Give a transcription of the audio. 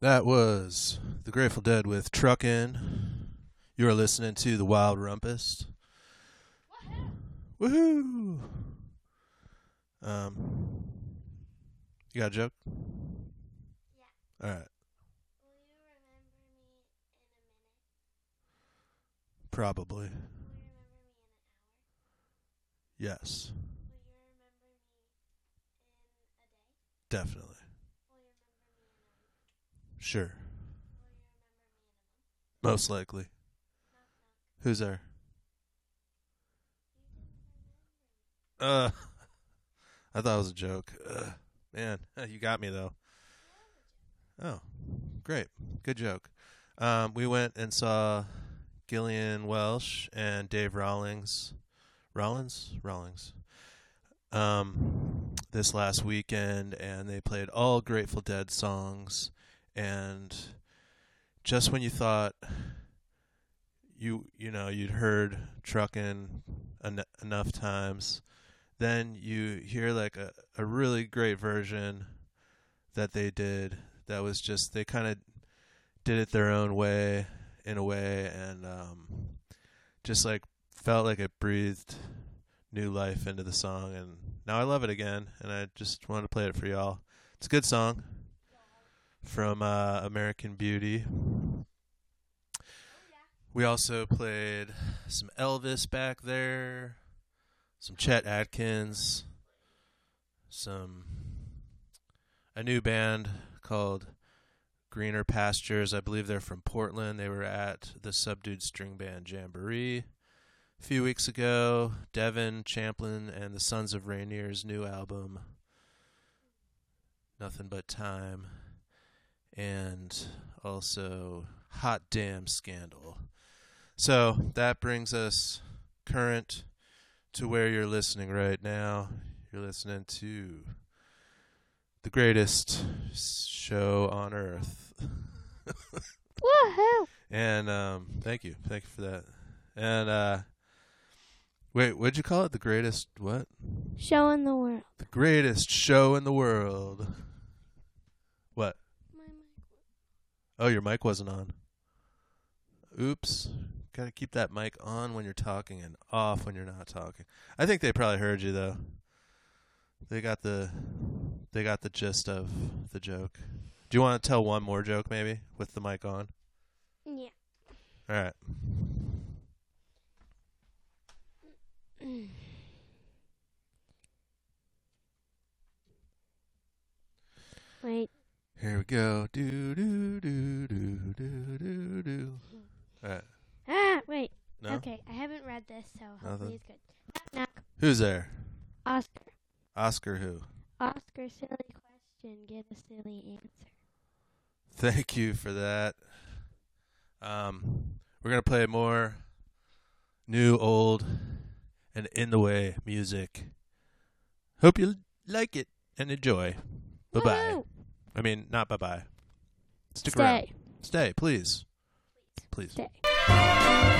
That was the Grateful Dead with Truckin'. You are listening to The Wild Rumpus. Woohoo! You got a joke? Yeah. All right. Will you remember me in a minute? Probably. Will you remember me in an hour? Yes. Will you remember me in a day? Definitely. Will you remember me in a week? Sure. Will you remember me in a month? Most likely. Knock, knock. Who's there? You didn't remember me. I thought it was a joke. Man, you got me though. Oh, great. Good joke. We went and saw Gillian Welsh and Dave Rawlings. Rawlings? This last weekend, and they played all Grateful Dead songs. And just when you thought you'd heard Truckin' enough times, then you hear like a really great version that they did that was just, they kind of did it their own way, in a way, and just like felt like it breathed new life into the song, and now I love it again, and I just wanted to play it for y'all. It's a good song from American Beauty. We also played some Elvis back there, some Chet Atkins, a new band called Greener Pastures. I believe they're from Portland. They were at the Subdued String Band Jamboree a few weeks ago. Devin Champlin and the Sons of Rainier's new album, Nothing But Time, and also Hot Damn Scandal. So that brings us current to where you're listening right now. You're listening to the greatest show on earth. Woohoo! And thank you for that. And wait, what'd you call it? The greatest what? Show in the world. The greatest show in the world. What? My mic. Oh, your mic wasn't on. Oops. Got to keep that mic on when you're talking and off when you're not talking. I think they probably heard you though. They got the gist of the joke. Do you want to tell one more joke maybe with the mic on? Yeah. All right. Wait. Here we go. Do do do do do do do. All right. Wait. No? Okay, I haven't read this, so hopefully it's good. Knock, knock. Who's there? Oscar. Oscar who? Oscar, silly question. Get a silly answer. Thank you for that. We're going to play more new, old, and in the way music. Hope you like it and enjoy. Bye-bye. Woohoo! I mean, not bye-bye. Stick Stay. around. Stay, please. Please. Stay.